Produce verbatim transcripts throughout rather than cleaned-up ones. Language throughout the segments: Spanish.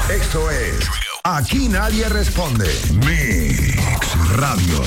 Esto es Aquí Nadie Responde. Mix Radio.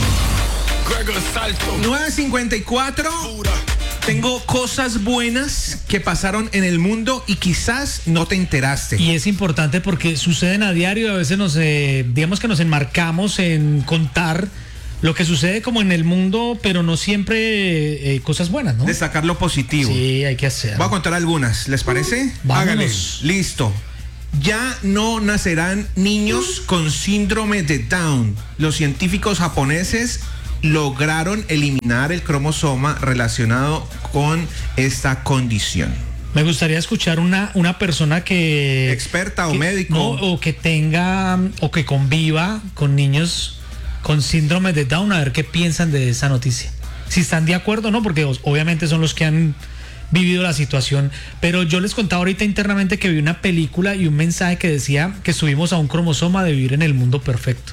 nueve cincuenta y cuatro. Tengo cosas buenas que pasaron en el mundo y quizás no te enteraste. Y es importante porque suceden a diario y a veces nos, eh, digamos que nos enmarcamos en contar lo que sucede como en el mundo, pero no siempre eh, cosas buenas, ¿no? Destacar lo positivo. Sí, hay que hacer. Voy a contar algunas, ¿les parece? Uh, Hágale. Listo. Ya no nacerán niños con síndrome de Down. Los científicos japoneses lograron eliminar el cromosoma relacionado con esta condición. Me gustaría escuchar una, una persona que... Experta o que, médico. No, o que tenga, o que conviva con niños con síndrome de Down, a ver qué piensan de esa noticia. Si están de acuerdo o no, porque obviamente son los que han vivido la situación. Pero yo les contaba ahorita internamente que vi una película y un mensaje que decía que subimos a un cromosoma de vivir en el mundo perfecto,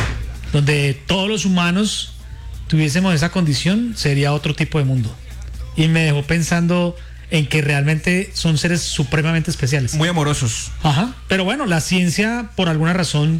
donde todos los humanos tuviésemos esa condición, sería otro tipo de mundo. Y me dejó pensando en que realmente son seres supremamente especiales. Muy amorosos. Ajá. Pero bueno, la ciencia, por alguna razón,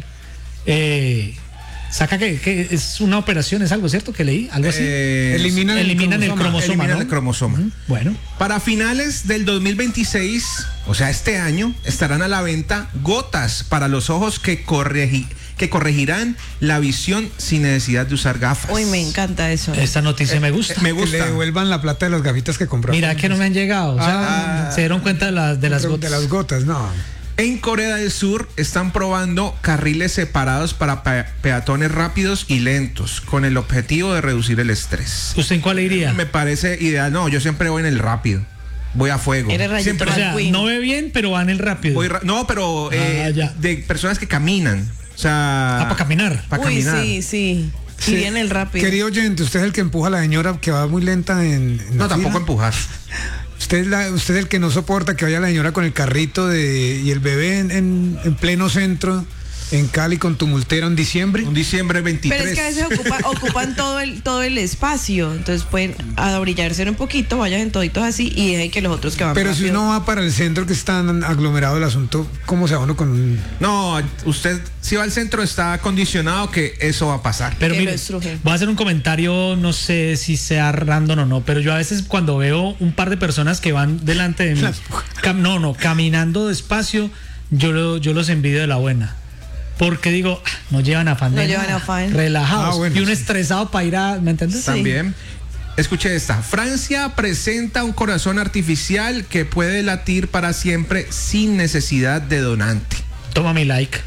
eh, saca que, que es una operación, es algo, ¿cierto? Que leí, algo así. Eh, eliminan, eliminan el cromosoma. El eliminan ¿no? el cromosoma. Uh-huh. Bueno. Para finales del dos mil veintiséis, o sea, este año, estarán a la venta gotas para los ojos que corregi que corregirán la visión sin necesidad de usar gafas. Uy, me encanta eso. Esta noticia eh, me gusta. Eh, me gusta. Que le devuelvan la plata de las gafitas que compraron. Mira que no me han llegado. O sea, ah, se dieron cuenta de, la, de las gotas. De las gotas, no. En Corea del Sur están probando carriles separados para pe peatones rápidos y lentos, con el objetivo de reducir el estrés. ¿Usted en cuál iría? Me parece ideal. No, yo siempre voy en el rápido. Voy a fuego. Siempre, o sea, no ve bien, pero va en el rápido. Voy no, pero eh, ah, de personas que caminan. O sea, ah, para caminar. Para Uy, caminar. sí, sí. Sí, viene el rápido. Querido oyente, usted es el que empuja a la señora que va muy lenta en, en No, tampoco fila. empujar. Usted es, la, usted es el que no soporta que vaya la señora con el carrito de, y el bebé en, en, en pleno centro, en Cali, con tumultera en diciembre. Un diciembre veintitrés. Pero es que a veces ocupa, ocupan todo el, todo el espacio. Entonces pueden abrillarse un poquito, vayan en toditos así y dejen que los otros que van Pero rápido. si uno va para el centro que está aglomerado el asunto, ¿cómo se va uno con...? No, usted si va al centro está condicionado que eso va a pasar. Pero mire, voy a hacer un comentario, no sé si sea random o no, pero yo a veces cuando veo un par de personas que van delante de mí, cam, no, no, caminando despacio, yo, lo, yo los envidio de la buena. Porque digo, ah, no llevan afán de No nada, llevan afán. relajados. Ah, bueno, y uno sí. estresado para ir a, ¿me entiendes? También. Escuche esta. Francia presenta un corazón artificial que puede latir para siempre sin necesidad de donante. Toma mi like.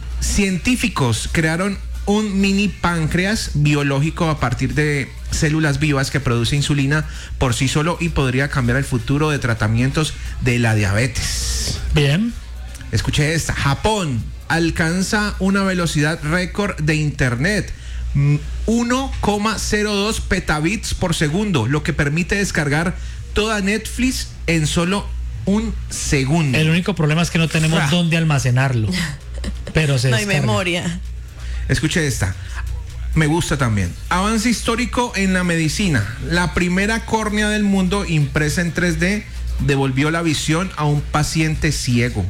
Científicos crearon un mini páncreas biológico a partir de células vivas que produce insulina por sí solo y podría cambiar el futuro de tratamientos de la diabetes. Bien. Escuche esta. Japón alcanza una velocidad récord de internet, uno coma cero dos petabits por segundo, lo que permite descargar toda Netflix en solo un segundo. El único problema es que no tenemos ah. dónde almacenarlo. Pero se no hay descarga. memoria. Escuche esta. Me gusta también. Avance histórico en la medicina. La primera córnea del mundo impresa en tres D devolvió la visión a un paciente ciego.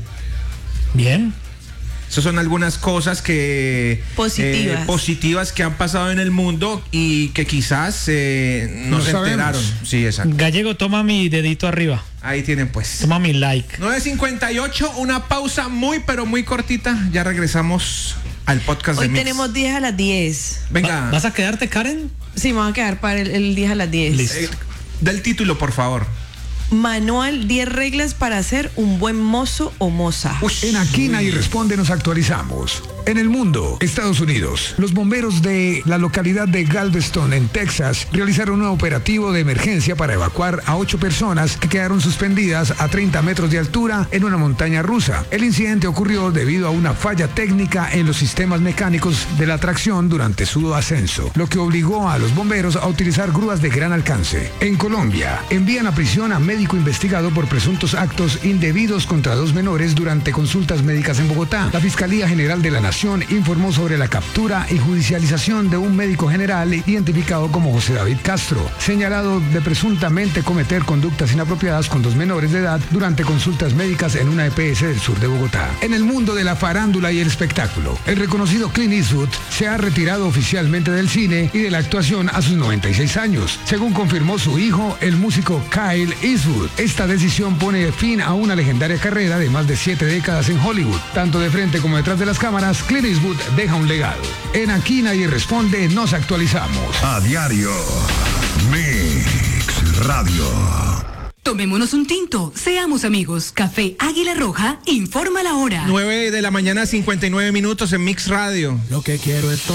Bien. Esas son algunas cosas que positivas. Eh, positivas que han pasado en el mundo y que quizás eh, no, no se sabemos. enteraron. Sí, exacto. Gallego, toma mi dedito arriba. Ahí tienen pues. Toma mi like. nueve cincuenta y ocho, una pausa muy pero muy cortita. Ya regresamos al podcast Hoy de Mix. tenemos diez a las diez. Venga. ¿Vas a quedarte, Karen? Sí, me voy a quedar para el, el diez a las diez. Listo. Eh, del título, por favor. Manual diez reglas para ser un buen mozo o moza. Ush. En Aquí Nadie Responde nos actualizamos. En el mundo, Estados Unidos, los bomberos de la localidad de Galveston, en Texas, realizaron un operativo de emergencia para evacuar a ocho personas que quedaron suspendidas a treinta metros de altura en una montaña rusa. El incidente ocurrió debido a una falla técnica en los sistemas mecánicos de la tracción durante su ascenso, lo que obligó a los bomberos a utilizar grúas de gran alcance. En Colombia, envían a prisión a médico investigado por presuntos actos indebidos contra dos menores durante consultas médicas en Bogotá. La Fiscalía General de la Nación Investigación informó sobre la captura y judicialización de un médico general identificado como José David Castro, señalado de presuntamente cometer conductas inapropiadas con dos menores de edad durante consultas médicas en una E P S del sur de Bogotá. En el mundo de la farándula y el espectáculo, el reconocido Clint Eastwood se ha retirado oficialmente del cine y de la actuación a sus noventa y seis años, según confirmó su hijo, el músico Kyle Eastwood. Esta decisión pone fin a una legendaria carrera de más de siete décadas en Hollywood. Tanto de frente como detrás de las cámaras, Clint Eastwood deja un legado. En Aquí Nadie Responde nos actualizamos. A diario, Mix Radio. Tomémonos un tinto, seamos amigos. Café Águila Roja informa la hora. nueve de la mañana, cincuenta y nueve minutos en Mix Radio. Lo que quiero es